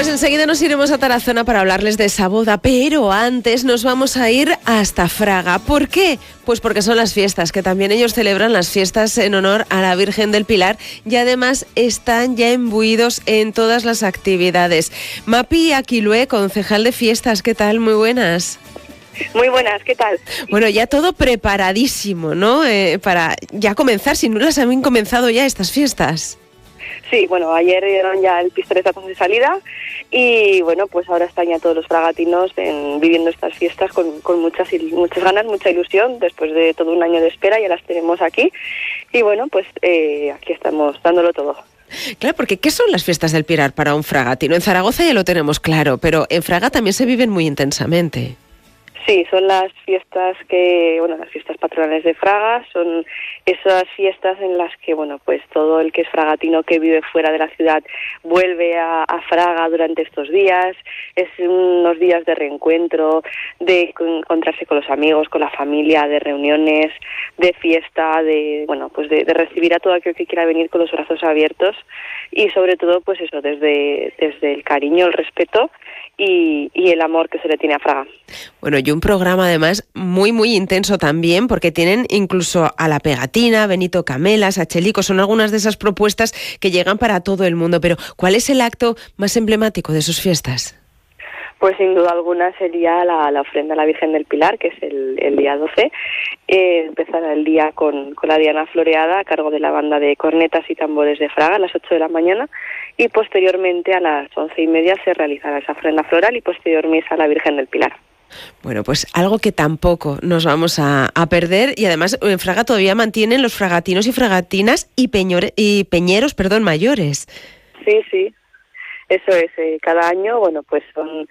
Pues enseguida nos iremos a Tarazona para hablarles de esa boda, pero antes nos vamos a ir hasta Fraga. ¿Por qué? Pues porque son las fiestas, que también ellos celebran las fiestas en honor a la Virgen del Pilar y además están ya imbuidos en todas las actividades. Mapi Aquilue, concejal de fiestas, ¿qué tal? Muy buenas. Muy buenas, ¿qué tal? Bueno, ya todo preparadísimo, ¿no? Para ya comenzar, si no las han comenzado ya estas fiestas. Sí, bueno, ayer dieron ya el pistoletazo de salida y bueno, pues ahora están ya todos los fragatinos viviendo estas fiestas con muchas ganas, mucha ilusión, después de todo un año de espera, ya las tenemos aquí y bueno, pues aquí estamos dándolo todo. Claro, porque ¿qué son las fiestas del Pilar para un fragatino? En Zaragoza ya lo tenemos claro, pero en Fraga también se viven muy intensamente. Sí, son las fiestas las fiestas patronales de Fraga, son esas fiestas en las que, bueno, pues todo el que es fragatino que vive fuera de la ciudad vuelve a Fraga durante estos días, es unos días de reencuentro, de encontrarse con los amigos, con la familia, de reuniones, de fiesta, de recibir a todo aquel que quiera venir con los brazos abiertos y sobre todo, pues eso, desde el cariño, el respeto y el amor que se le tiene a Fraga. Bueno, y un programa además muy, muy intenso también, porque tienen incluso a La Pegatina, Benito Camelas, a Chelico, son algunas de esas propuestas que llegan para todo el mundo. Pero, ¿cuál es el acto más emblemático de sus fiestas? Pues sin duda alguna sería la ofrenda a la Virgen del Pilar, que es el día 12. Empezará el día con la diana floreada a cargo de la banda de cornetas y tambores de Fraga a las 8 de la mañana y posteriormente a las 11:30 se realizará esa ofrenda floral y posterior misa a la Virgen del Pilar. Bueno, pues algo que tampoco nos vamos a perder y además en Fraga todavía mantienen los fragatinos y fragatinas y peñeros mayores. Sí. Eso es, cada año, bueno, pues son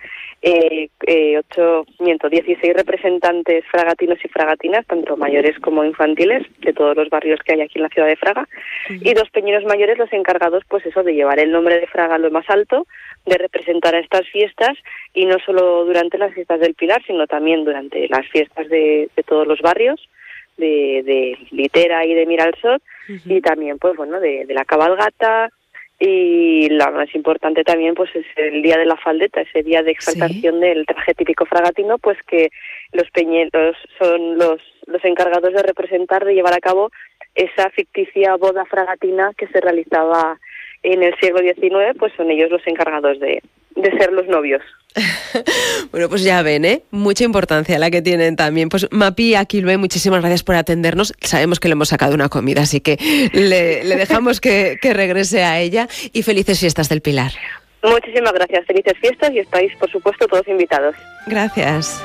16 representantes fragatinos y fragatinas, tanto mayores como infantiles, de todos los barrios que hay aquí en la ciudad de Fraga, y 2 peñeros mayores los encargados, pues eso, de llevar el nombre de Fraga a lo más alto, de representar a estas fiestas, y no solo durante las fiestas del Pilar, sino también durante las fiestas de todos los barrios, de Litera y de Miralsot, y también, pues bueno, de la cabalgata. Y la más importante también pues es el día de la faldeta, ese día de exaltación del traje típico fragatino, pues que los peñeros son los encargados de representar, de llevar a cabo esa ficticia boda fragatina que se realizaba en el siglo XIX, pues son ellos los encargados de ser los novios. Bueno, pues ya ven, mucha importancia la que tienen también. Pues Mapi Aquilue, muchísimas gracias por atendernos. Sabemos que le hemos sacado una comida, así que le dejamos que regrese a ella y felices fiestas del Pilar. Muchísimas gracias, felices fiestas y estáis, por supuesto, todos invitados. Gracias.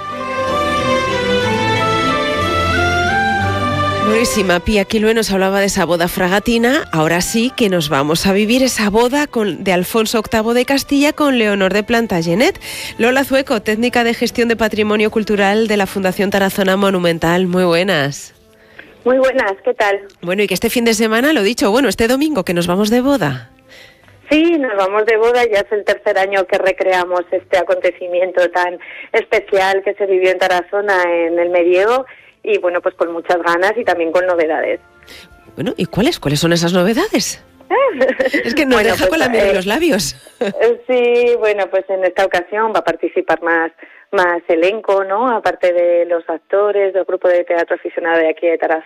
Buenísima, Mapi Aquilue nos hablaba de esa boda fragatina. Ahora sí que nos vamos a vivir esa boda de Alfonso VIII de Castilla con Leonor de Plantagenet. Lola Zueco, técnica de gestión de patrimonio cultural de la Fundación Tarazona Monumental. Muy buenas. Muy buenas, ¿qué tal? Bueno, y que este fin de semana, este domingo que nos vamos de boda. Sí, nos vamos de boda, ya es el tercer año que recreamos este acontecimiento tan especial que se vivió en Tarazona en el medievo. Y bueno, pues con muchas ganas y también con novedades. Bueno, ¿y cuáles son esas novedades? Es que nos deja con la miel en los labios. Sí, bueno, pues en esta ocasión va a participar más elenco, ¿no? Aparte de los actores del grupo de teatro aficionado de aquí de Tarazona.